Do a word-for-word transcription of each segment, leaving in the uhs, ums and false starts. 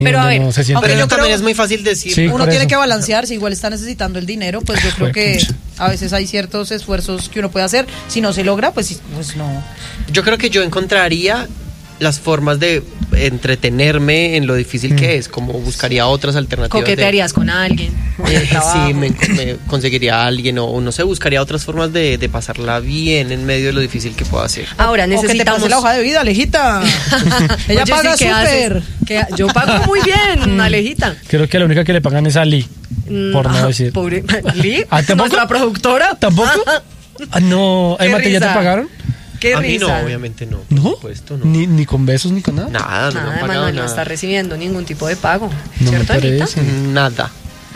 Pero a ver, no se siente aunque bien. yo también es muy fácil decir. Sí, ¿no? uno por tiene eso. que balancearse, igual está necesitando el dinero, pues yo creo que Pucha. a veces hay ciertos esfuerzos que uno puede hacer, si no se logra, pues, pues no. Yo creo que yo encontraría las formas de entretenerme en lo difícil que es, como buscaría otras alternativas. Coquetearías con alguien. en el trabajo. Sí, me, me conseguiría a alguien o, o no sé, buscaría otras formas de, de pasarla bien en medio de lo difícil que pueda hacer. Ahora O que te necesitamos pase la hoja de vida, Alejita. Ella Oye, paga sí, ¿qué súper. haces? ¿Qué- Yo pago muy bien, Alejita. Creo que la única que le pagan es a Lee, por no Ah, decir. Pobre Lee, ¿Ah, tampoco? nuestra productora. ¿Tampoco? Ah, no. Qué ¿Ay, Mate, ya te risa. pagaron? Qué a mí risa. no, obviamente no. Por ¿No? supuesto, no. Ni, ni con besos ni con nada. Nada, no me Nada, han pagado Manuel no nada. está recibiendo ningún tipo de pago. No me ¿Cierto, Anita? parece. Nada.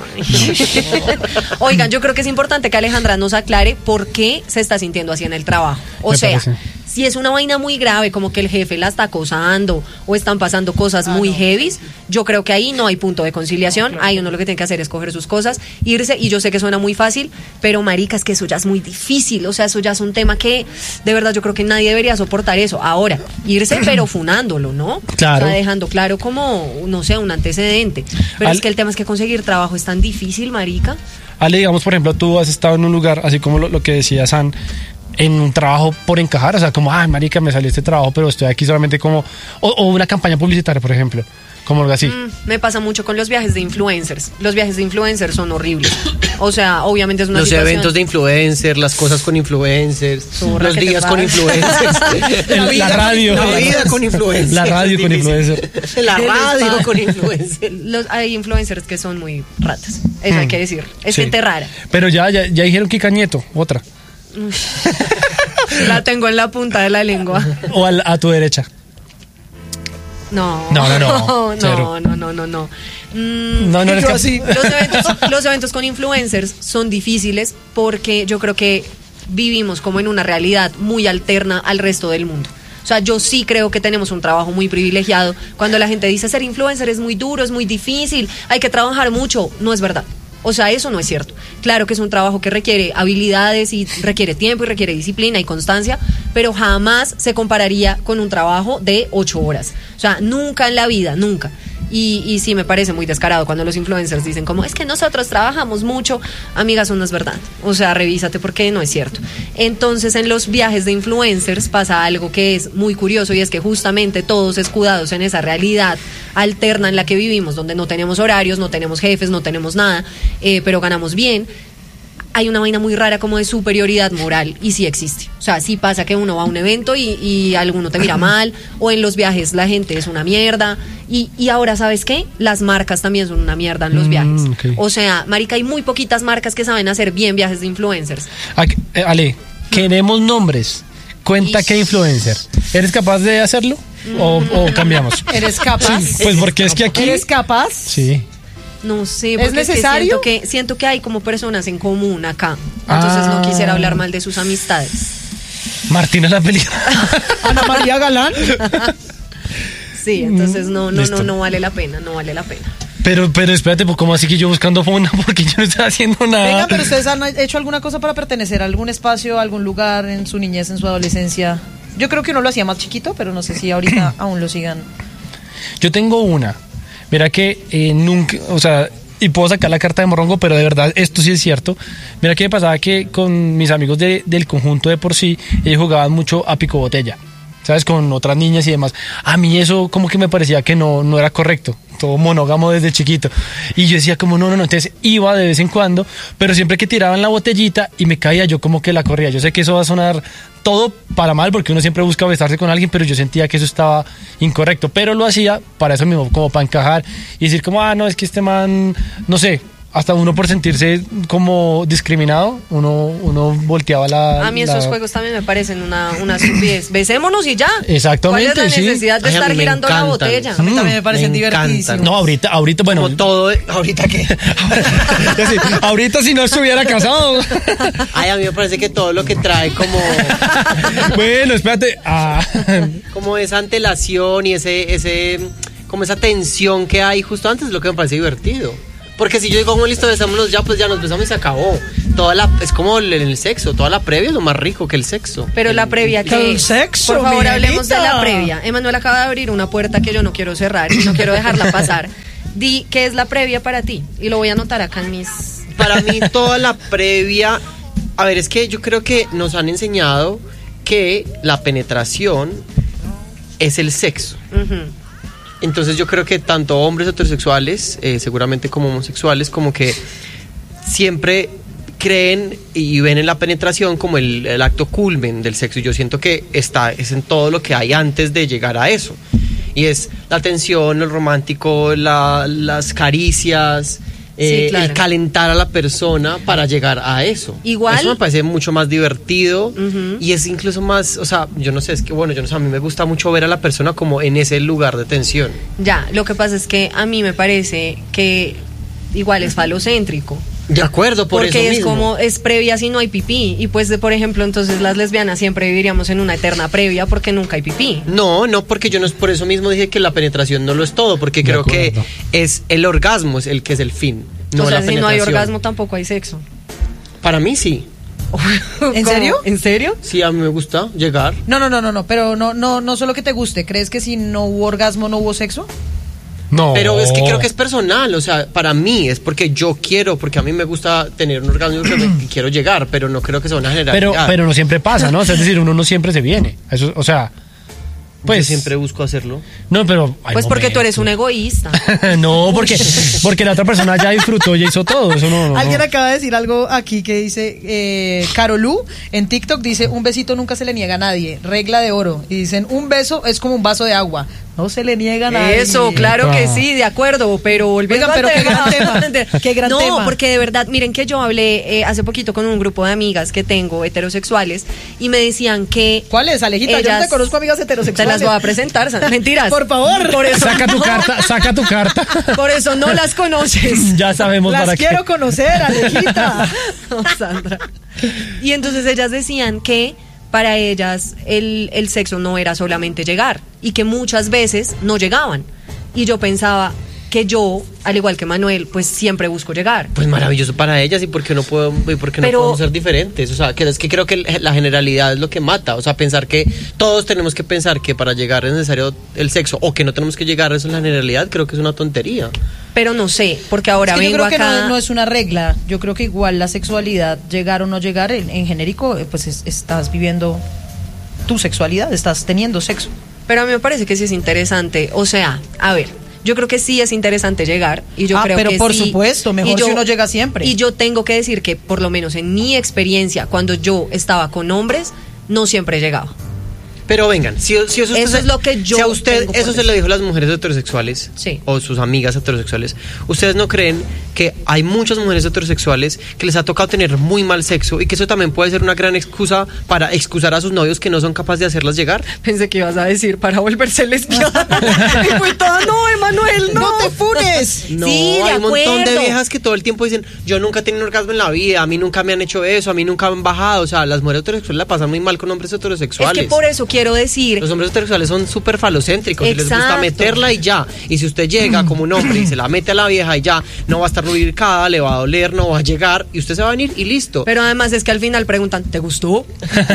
Oigan, yo creo que es importante que Alejandra nos aclare por qué se está sintiendo así en el trabajo. O Me sea, parece. si es una vaina muy grave, como que el jefe la está acosando o están pasando cosas muy heavies, yo creo que ahí no hay punto de conciliación. Ahí uno lo que tiene que hacer es coger sus cosas, irse, y yo sé que suena muy fácil, pero marica, es que eso ya es muy difícil. O sea, eso ya es un tema que de verdad yo creo que nadie debería soportar eso. Ahora, irse pero funándolo, ¿no? Claro. O sea, dejando claro como, no sé, un antecedente. Pero Al- es que el tema es que conseguir trabajo es tan difícil, marica. Ale, digamos, por ejemplo, tú has estado en un lugar, así como lo, lo que decía San, en un trabajo por encajar, o sea, como, ay, marica, me salió este trabajo, pero estoy aquí solamente como, o, o una campaña publicitaria, por ejemplo, como algo así. Mm, me pasa mucho con los viajes de influencers. Los viajes de influencers son horribles. O sea, obviamente es una Los situación... eventos de influencers, las cosas con influencers, Zurra, los ¿qué te días con pasa? influencers, El- la radio. la vida con influencers, La radio con influencers, la ¿Qué les radio pasa? con influencers. Los, hay influencers que son muy ratas. Eso hay que decir. Es Sí. gente rara. Pero ya, ya, ya dijeron Kika Nieto, otra. La tengo en la punta de la lengua. O al- a tu derecha. No. No, no, no. No, Cero. no, no, no, no. Mm, No, no eres yo cap- así. Los eventos, los eventos con influencers son difíciles porque yo creo que vivimos como en una realidad muy alterna al resto del mundo. O sea, yo sí creo que tenemos un trabajo muy privilegiado. Cuando la gente dice ser influencer es muy duro, es muy difícil, hay que trabajar mucho, no es verdad. O sea, eso no es cierto. Claro que es un trabajo que requiere habilidades y requiere tiempo y requiere disciplina y constancia, pero jamás se compararía con un trabajo de ocho horas. O sea, nunca en la vida, nunca. Y, y sí me parece muy descarado cuando los influencers dicen como, es que nosotros trabajamos mucho. Amiga, eso no es verdad. O sea, revísate porque no es cierto. Entonces, en los viajes de influencers pasa algo que es muy curioso, y es que justamente todos escudados en esa realidad alterna en la que vivimos, donde no tenemos horarios, no tenemos jefes, no tenemos nada, eh, pero ganamos bien. Hay una vaina muy rara como de superioridad moral, y sí existe. O sea, sí pasa que uno va a un evento y, y alguno te mira mal, o en los viajes la gente es una mierda, y, y ahora, ¿sabes qué? Las marcas también son una mierda en los Mm, viajes. ok. O sea, marica, hay muy poquitas marcas que saben hacer bien viajes de influencers. Ah, eh, Ale, queremos nombres. Cuenta Ish. qué influencer. ¿Eres capaz de hacerlo? ¿O, o cambiamos? ¿Eres capaz? Pues porque es que aquí... ¿Eres capaz? Sí. No sé, ¿Es porque necesario? siento que, siento que hay como personas en común acá. Entonces no Ah. quisiera hablar mal de sus amistades. Martina la película. Ana María Galán. Sí, entonces no, no, Listo. no, no vale la pena, no vale la pena. Pero, pero espérate, pues, ¿cómo así que yo buscando funa? Porque yo no estoy haciendo nada. Venga, pero ustedes han hecho alguna cosa para pertenecer a algún espacio, a algún lugar en su niñez, en su adolescencia. Yo creo que uno lo hacía más chiquito, pero no sé si ahorita aún lo sigan. Yo tengo una. Mira que eh, nunca, o sea, y puedo sacar la carta de morrongo, pero de verdad esto sí es cierto. Mira que me pasaba que con mis amigos de- del conjunto de por sí, ellos jugaban mucho a pico botella, ¿sabes? Con otras niñas y demás. A mí eso como que me parecía que no, no era correcto. Todo monógamo desde chiquito. Y yo decía como no, no, no. Entonces iba de vez en cuando, pero siempre que tiraban la botellita y me caía, yo como que la corría. Yo sé que eso va a sonar todo para mal, porque uno siempre busca besarse con alguien, pero yo sentía que eso estaba incorrecto. Pero lo hacía para eso mismo, como para encajar y decir como, ah, no, es que este man, no sé, hasta uno por sentirse como discriminado, uno, uno volteaba la... A mí la- esos juegos también me parecen una, una estupidez. Besémonos y ya. Exactamente, ¿Cuál es la sí. necesidad de Ay, a estar mí me girando la encantan. botella? A mí también me parecen Me encantan. divertidísimos. No, ahorita, ahorita, bueno... Como todo, ahorita que... Ya sí, ahorita si no estuviera casado. Ay, a mí me parece que todo lo que trae como, Bueno, espérate. Ah, como esa antelación y ese, ese, como esa tensión que hay justo antes es lo que me parece divertido. Porque si yo digo, como listo, besámonos ya, pues ya nos besamos y se acabó. toda la, es como el, el sexo, toda la previa es lo más rico que el sexo. Pero el, la previa el que es. sexo, Por favor, Miguelita. hablemos de la previa. Emanuel acaba de abrir una puerta que yo no quiero cerrar y no quiero dejarla pasar. Di, ¿qué es la previa para ti? Y lo voy a anotar acá en mis... Para mí toda la previa, a ver, es que yo creo que nos han enseñado que la penetración es el sexo. Ujú. Entonces yo creo que tanto hombres heterosexuales, eh, seguramente como homosexuales, como que siempre creen y ven en la penetración como el, el acto culmen del sexo. Y yo siento que está, es en todo lo que hay antes de llegar a eso. Y es la atención, el romántico, la, las caricias, eh, Sí, claro. el calentar a la persona para llegar a eso. Igual- Eso me parece mucho más divertido Ujú. y es incluso más, o sea, yo no sé, es que bueno, yo no sé, a mí me gusta mucho ver a la persona como en ese lugar de tensión. Ya, lo que pasa es que a mí me parece que igual es falocéntrico. De acuerdo, por Porque eso es mismo. como, es previa si no hay pipí. Y pues, de, por ejemplo, entonces las lesbianas siempre viviríamos en una eterna previa porque nunca hay pipí. No, no, porque yo no es por eso mismo dije que la penetración no lo es todo, porque De creo que acuerdo. es el orgasmo es el que es el fin, no o sea, la si no hay penetración. orgasmo tampoco hay sexo. Para mí sí. ¿En ¿Cómo? serio? ¿En serio? Sí, a mí me gusta llegar. No, no, no, no, no, pero no, no, no solo que te guste. ¿Crees que si no hubo orgasmo no hubo sexo? No. Pero es que creo que es personal, o sea, para mí es porque yo quiero, porque a mí me gusta tener un orgasmo y porque me- quiero llegar, pero no creo que sea una Pero, generalidad. pero no siempre pasa, ¿no? O sea, es decir, uno no siempre se viene. Eso, o sea, pues pues siempre busco hacerlo. No, pero hay Pues porque tú eres un momentos. egoísta. No, porque, porque la otra persona ya disfrutó, ya hizo todo. Eso no, no, Alguien no. acaba de decir algo aquí que dice, eh, Carolú en TikTok dice, un besito nunca se le niega a nadie, regla de oro. Y dicen, un beso es como un vaso de agua, no se le niega a nadie. Eso, claro que Epa. sí, de acuerdo, pero volviendo Oigan, al pero qué gran tema, qué gran no, tema. porque de verdad, miren que yo hablé eh, hace poquito con un grupo de amigas que tengo heterosexuales y me decían que ¿Cuál es, Alejita? Yo no ellas- te conozco amigas te heterosexuales. las voy a presentar, Sandra. Mentiras. Por favor. Por eso, Saca tu carta, saca tu carta. por eso no las conoces. Ya sabemos Las para quiero qué. conocer, Alejita. No, Sandra. Y entonces ellas decían que para ellas el, el sexo no era solamente llegar y que muchas veces no llegaban. Y yo pensaba que yo, al igual que Manuel, pues siempre busco llegar. Pues maravilloso para ellas y por qué no puedo, y por qué no Pero- podemos ser diferentes. O sea, que es que creo que el- la generalidad es lo que mata. O sea, pensar que todos tenemos que pensar que para llegar es necesario el sexo o que no tenemos que llegar, eso es la generalidad, creo que es una tontería. Pero no sé, porque ahora Es que yo vengo creo que acá. no, no es una regla. Yo creo que igual la sexualidad, llegar o no llegar, en, en genérico, eh, pues es- estás viviendo tu sexualidad, estás teniendo sexo. Pero a mí me parece que sí es interesante. O sea, a ver, yo creo que sí es interesante llegar. Y yo Ah, creo pero que por sí. supuesto, mejor Y si uno llega siempre. Y yo tengo que decir que, por lo menos en mi experiencia, cuando yo estaba con hombres, no siempre llegaba. Pero vengan, si, si eso, Eso usted- es lo que yo si a usted tengo por eso se decir. le dijo a las mujeres heterosexuales Sí. o sus amigas heterosexuales, ¿ustedes no creen que hay muchas mujeres heterosexuales que les ha tocado tener muy mal sexo y que eso también puede ser una gran excusa para excusar a sus novios que no son capaces de hacerlas llegar? Pensé que ibas a decir para volverse lesbiana. Y fue toda, no, Emanuel, no. ¡No te funes! No, Sí, de hay un montón de acuerdo. viejas que todo el tiempo dicen, yo nunca he tenido un orgasmo en la vida, a mí nunca me han hecho eso, a mí nunca me han bajado. O sea, las mujeres heterosexuales la pasan muy mal con hombres Es heterosexuales. que por eso quiero decir. Los hombres heterosexuales son súper falocéntricos y les gusta Exacto. meterla y ya. Y si usted llega como un hombre y se la mete a la vieja y ya, no va a estar lubricada, le va a doler, no va a llegar y usted se va a venir y listo. Pero además es que al final preguntan, ¿te gustó?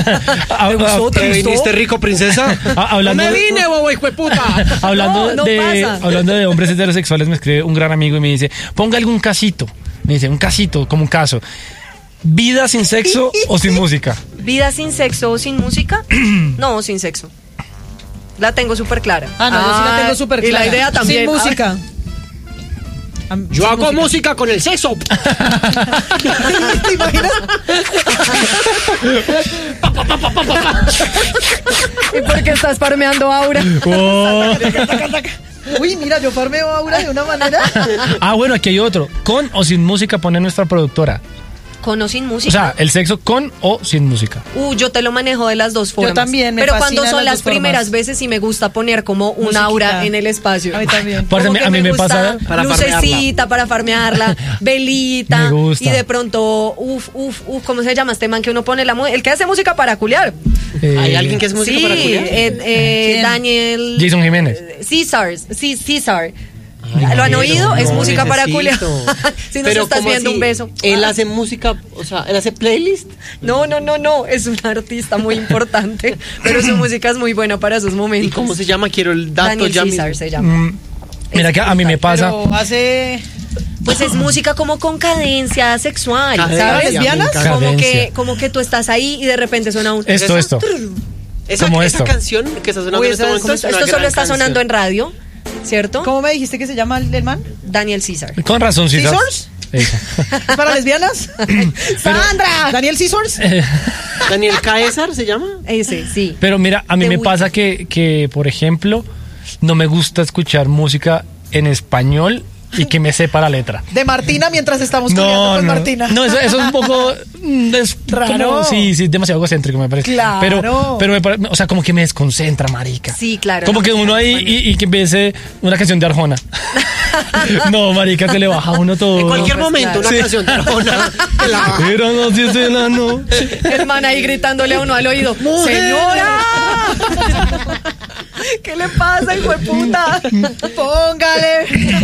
Ah, ¿Te gustó? ¿Te ¿Te gustó? viniste rico, princesa? Ah, hablando ¡No me de- vine, bobo, hijo de puta! Hablando, No, no de, pasa. hablando de hombres heterosexuales, me escribe un gran amigo y me dice, ponga algún casito. Me dice, un casito, como un caso. ¿Vida sin sexo o sin música? ¿Vida sin sexo o sin música? No, sin sexo. La tengo súper clara. Ah, no, yo sí la tengo súper Y clara. la idea también. Sin música. Am- Yo sin hago música con el sexo. ¿Te imaginas? ¿Y por qué estás farmeando Aura? Oh. Uy, mira, yo farmeo Aura de una manera. Ah, bueno, aquí hay otro. ¿Con o sin música pone nuestra productora? ¿Con o sin O música? sea, el sexo con o sin música. Uh, yo te lo manejo de las dos formas. también, me Pero fascinan cuando son las las dos formas. primeras veces sí me gusta poner como un Musiquita. aura en el espacio. A mí también. Parce, Como a que mí me gusta pasa- Para lucecita para farmearla, velita. Me gusta. Y de pronto, uf, uf, uf, ¿cómo se llama este man que uno pone la mu- el que hace música para culiar? Eh, ¿Hay alguien que hace música Sí, para culiar? eh, eh, ¿Quién? Daniel Jason Jiménez. César, sí, César. Ay, ¿Lo han quiero, oído? Es no, música para culiar. necesito. Si nos Pero estás ¿cómo viendo así? un beso. Él Ah. hace música, o sea, él hace playlist. No, no, no, no, es un artista muy importante, pero su música es muy buena para esos momentos. ¿Y cómo se llama? Quiero el dato Daniel ya César mismo. se llama. Mm, mira que a mí me pasa. Pero hace... Pues es música como con cadencia sexual, Cadencia, ¿sabes? me ¿Lesbianas? encanta. Como Cadencia. que, como que tú estás ahí y de repente suena un... Esto, esto. Esa, Como esa esto. canción que está sonando Uy, en este esa- momento ¿cómo es está? una Esto solo gran está canción. sonando en radio, ¿cierto? ¿Cómo me dijiste que se llama el, el man? Daniel César. Con razón, sí. ¿Scissors? Eso. ¿Es para lesbianas? ¡Sandra! ¿Daniel Scissors? Daniel Caesar se llama. Ese, sí. Pero mira, a mí The me Weeknd. pasa que, que, por ejemplo, no me gusta escuchar música en español y que me sepa la letra. De Martina mientras estamos culiando No, con no, Martina. no, eso, eso es un poco mm, es Raro. como- sí, sí, demasiado egocéntrico me parece. Claro. Pero, pero me pare- o sea, como que me desconcentra, marica. Sí, claro, Como la que música uno en ahí español. y, y que empiece una canción de Arjona. No, marica, se le baja a uno todo. En cualquier pues, momento, claro. una Sí. canción de Arjona. te la baja. Pero no, si es de la noche. El man ahí gritándole a uno al oído, ¡Señora! ¿Qué le pasa, hijo de puta? Póngale.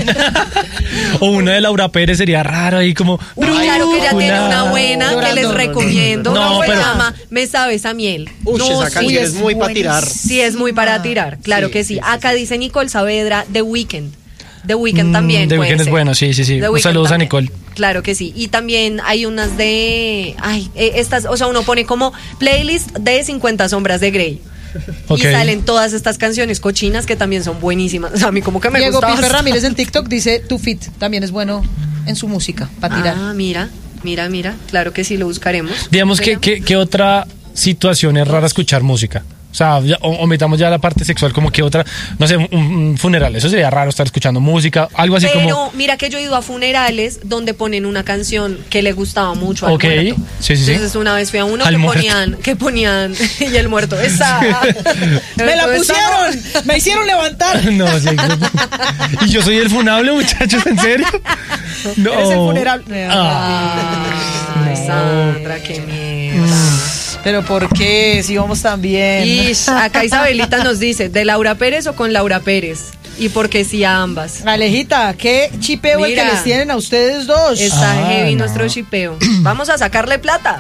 O una de Laura Pérez sería raro ahí como. Uy, claro que ya tiene una buena que Llorando. les recomiendo. No, que se pero- llama Me sabes a miel. Uy, No, esa sí, canción es es muy para tirar. Sí, es muy para tirar, claro Sí, que sí. sí, sí, Acá dice Nicole Saavedra, The Weeknd. The Weeknd Mm, también. The puede Weeknd es ser. bueno, sí, sí, sí. The Un Weeknd saludos a también. Nicole. Claro que sí. Y también hay unas de. Ay, eh, estas, o sea, uno pone como playlist de cincuenta sombras de Grey. Ok. Y salen todas estas canciones cochinas que también son buenísimas. O sea, a mí como que me Diego gusta Pipe bastante. Ramírez en TikTok dice Tu Fit también es bueno en su música para tirar. Ah, mira, mira, mira. Claro que sí, lo buscaremos. Digamos que, Mira. que, que otra situación es rara escuchar música. O sea, ya, o- omitamos ya la parte sexual, como que otra, no sé, un, un funeral. Eso sería raro estar escuchando música, algo así Pero como. mira que yo he ido a funerales donde ponen una canción que le gustaba mucho al Ok, muerto. sí, sí, sí. Entonces una vez fui a uno Al que muerto. ponían, que ponían, y el muerto, esa. ¡Me la pusieron! ¡Me hicieron levantar! No, sí. Y yo soy el funable, muchachos, ¿en serio? No. Eres el funeral. Ah. Ay, Sandra, qué mierda. Pero ¿por qué? Si vamos tan bien. Ish, acá Isabelita nos dice, ¿de Laura Pérez o con Laura Pérez? Y porque sí a ambas. Alejita, qué chipeo el Mira. que les tienen a ustedes dos. Está Ah, heavy no. nuestro chipeo. Vamos a sacarle plata.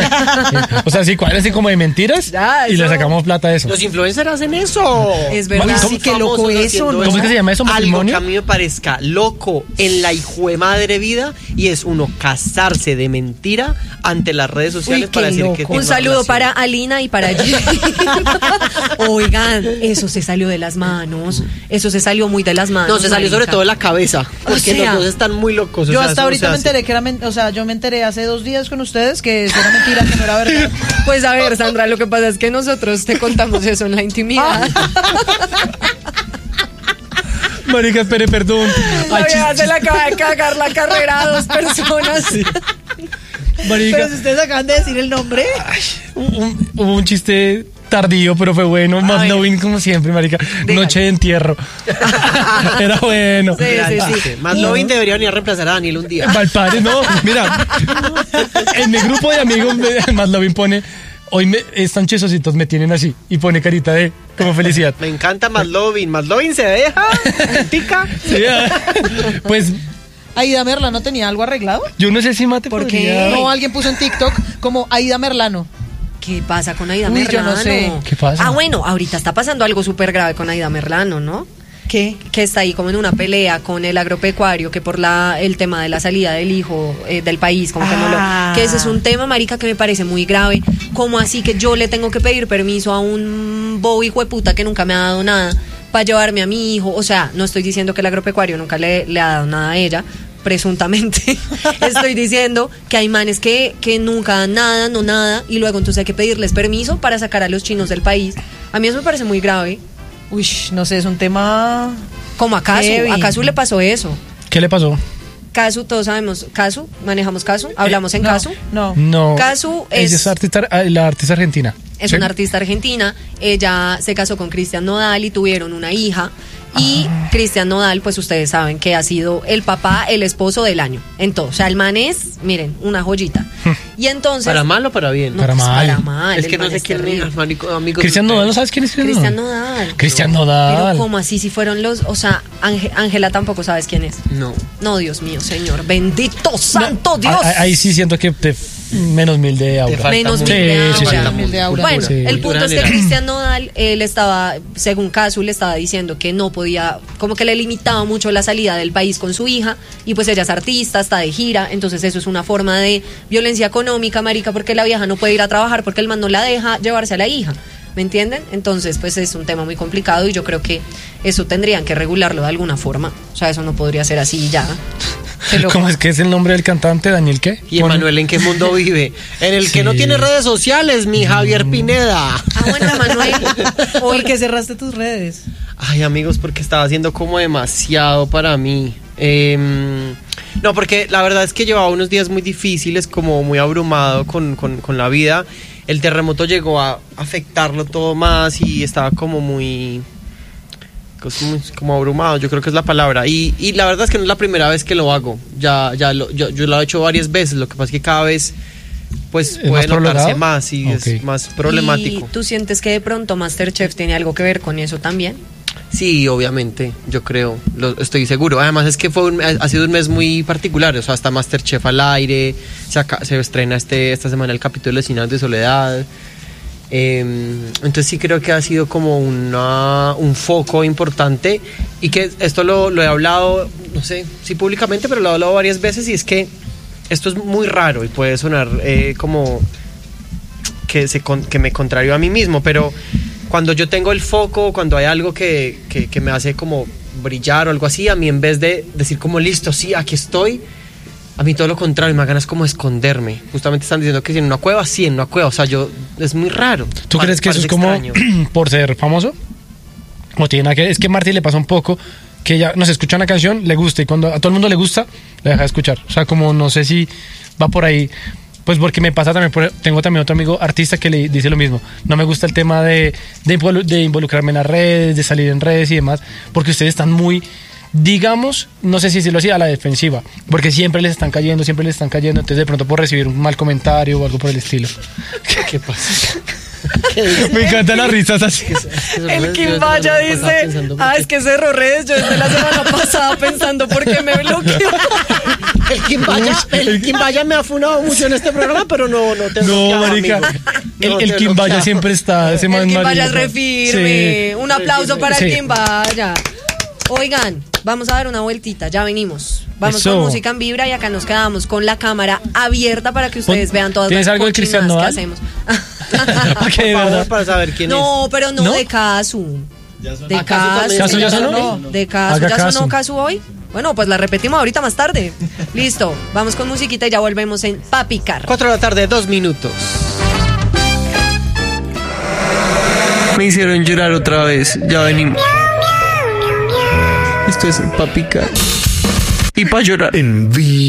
O sea, sí, cuadra así como de mentiras Ya, y le eso. sacamos plata a eso. Los influencers hacen eso. Es verdad. ¿Cómo- Sí, qué loco Famosos eso, haciendo ¿no? ¿Cómo es que se llama eso? Algo ¿Matrimonio? que a mí me parezca loco en la hijuemadre vida y es uno casarse de mentira ante las redes sociales Uy, para qué decir loco. que Un tiene Un una saludo relación. para Alina y para G. Oigan, eso se salió de las manos. Eso se salió muy de las manos. No, se salió sobre marica. todo de la cabeza. Porque sea, los dos están muy locos. o Yo sea, hasta eso no ahorita se me hace. enteré que era, men- o sea, yo me enteré hace dos días con ustedes que eso era mentira, que no era verdad. Pues a ver, Sandra, lo que pasa es que nosotros te contamos eso en la intimidad. Marica, espere, perdón. La Ay, vieja chis- se le acaba de cagar la carrera a dos personas. Marica, Pero si ustedes acaban de decir el nombre. un- un- hubo un chiste tardío, pero fue bueno. Más ver. Lovin como siempre, marica. Dígalo. Noche de entierro. Era bueno. Sí, sí, sí. Sí, Más Lovin debería venir a reemplazar a Daniel un día. Valpadre, no, mira, en mi grupo de amigos, me- más Lovin pone, hoy me, están chistositos, me tienen así, y pone carita de, como felicidad. Me encanta Más Lovin. Más Lovin se deja. Pica. Sí, ah, pues, Aida Merlano tenía algo arreglado. yo no sé si Mate ¿Por podría- qué? No, alguien puso en TikTok como Aida Merlano. ¿Qué pasa con Aida Uy, yo Merlano? no sé. ¿Qué pasa? Ah, bueno, ahorita está pasando algo súper grave con Aida Merlano, ¿no? ¿Qué? Que está ahí como en una pelea con el agropecuario, que por la el tema de la salida del hijo eh, del país, como que no Ah. lo... Que ese es un tema, marica, que me parece muy grave. Como así que yo le tengo que pedir permiso a un bobo hijo de puta que nunca me ha dado nada para llevarme a mi hijo? O sea, no estoy diciendo que el agropecuario nunca le, le ha dado nada a ella, presuntamente. Estoy diciendo que hay manes que, que nunca dan nada, no nada, y luego entonces hay que pedirles permiso para sacar a los chinos del país. A mí eso me parece muy grave. Uy, no sé, es un tema. Como a Casu, Heavy. a Casu le pasó eso. ¿Qué le pasó? Casu, todos sabemos, Casu, manejamos Casu, hablamos en no, Casu. No. No. Casu Ella es- es artista, ah, la artista argentina. Es ¿Sí? una artista argentina, ella se casó con Cristian Nodal y tuvieron una hija Y Cristian Nodal, pues ustedes saben que ha sido el papá, el esposo del año, en todo. O sea, el man es, miren, una joyita. Y entonces... ¿Para mal o para bien? No, Para pues, mal. para mal. Es que el no man sé quién terrible. es, amigo, amigos. Cristian de Nodal, ¿no ustedes. sabes quién es Cristian Nodal. Cristian Pero Nodal. como así, si fueron los... O sea, Ángel- Ángela tampoco sabes quién es. No. No, Dios mío, señor. Bendito santo Dios. Ahí, ahí sí siento que te menos mil de aura. falta Menos mucho. mil de Sí, aura. sí, sí. Falta mil de aura. Bueno, Sí. el punto es que Cultura general. Cristian Nodal, él estaba, según Casu, le estaba diciendo que no podía, como que le limitaba mucho la salida del país con su hija, y pues ella es artista, está de gira, entonces eso es una forma de violencia económica, marica, porque la vieja no puede ir a trabajar porque el man no la deja llevarse a la hija. ¿Me entienden? Entonces, pues es un tema muy complicado y yo creo que eso tendrían que regularlo de alguna forma. O sea, eso no podría ser así y ya. Qué loco. ¿Cómo es que es el nombre del cantante? ¿Daniel qué? ¿Y Emanuel en qué mundo vive? En el que Sí. no tiene redes sociales, mi Javier Pineda. Ah, bueno, Manuel. ¿Por qué cerraste tus redes? Ay, amigos, porque estaba haciendo como demasiado para mí. Em, no, porque la verdad es que llevaba unos días muy difíciles, como muy abrumado con, con, con la vida. El terremoto llegó a afectarlo todo más y estaba como muy... como, como abrumado, yo creo que es la palabra. Y, y la verdad es que no es la primera vez que lo hago. Ya, ya lo, yo, yo lo he hecho varias veces. Lo que pasa es que cada vez pues ¿Es puede más notarse prolongado? más y Ok. es más problemático. ¿Y tú sientes que de pronto MasterChef tiene algo que ver con eso también? Sí, obviamente, yo creo, lo, estoy seguro. Además es que fue un- ha sido un mes muy particular, o sea, hasta MasterChef al aire, se, aca- se estrena este esta semana el capítulo de Cien años de soledad. Eh, entonces sí creo que ha sido como una, un foco importante y que esto lo, lo he hablado, no sé si públicamente, pero lo he hablado varias veces y es que esto es muy raro y puede sonar eh, como que, se con- que me contrario a mí mismo, pero cuando yo tengo el foco, cuando hay algo que, que, que me hace como brillar o algo así, a mí en vez de decir como listo, sí, aquí estoy, a mí todo lo contrario, me da ganas como de esconderme. Justamente están diciendo que si en una cueva, sí, en una cueva, o sea, yo, es muy raro. ¿Tú Pa- crees que eso es parece como extraño. por ser famoso? ¿O tiene nada que ver? Es que a Marty le pasa un poco que ella nos escucha una canción, le gusta y cuando a todo el mundo le gusta, la deja de escuchar. O sea, como no sé si va por ahí. Pues porque me pasa también, por- tengo también otro amigo artista que le dice lo mismo. No me gusta el tema de, de, involu- de involucrarme en las redes, de salir en redes y demás, porque ustedes están muy, digamos, no sé si decirlo así, a la defensiva, porque siempre les están cayendo, siempre les están cayendo, entonces de pronto por recibir un mal comentario o algo por el estilo. ¿Qué pasa? Me encantan las risas así. El Kim Vaya dice, ah, es que cerró redes, yo desde la semana pasada pensando por qué me bloqueó. El Kim Vaya, el Kim Vaya me ha funado mucho en este programa, pero no, no te he No, bloqueado, marica. amigo. El, No el te he Kim Vaya bloqueado. siempre está. Ese El man Kim marica. Vaya es re firme. Sí. Un aplauso para Sí. el Kim Vaya. Oigan, vamos a dar una vueltita, ya venimos. Vamos Eso. con música en vibra y acá nos quedamos con la cámara abierta para que ustedes Pon- vean todas ¿Tienes las algo de Cristian cochinadas que Nodal? hacemos. ¿Para qué, de Por favor, verdad? para saber quién No, pero no, ¿No? de Casu. De ¿A Casu Casu. también? ¿Casu ya sonó? De Casu. Haga ¿Ya caso. sonó Casu hoy? Bueno, pues la repetimos ahorita más tarde. Listo, vamos con musiquita y ya volvemos en Pa' Picar. Cuatro de la tarde, dos minutos. Me hicieron llorar otra vez. Ya venimos. Esto es Pa' Picar. Y pa' llorar. En vivo.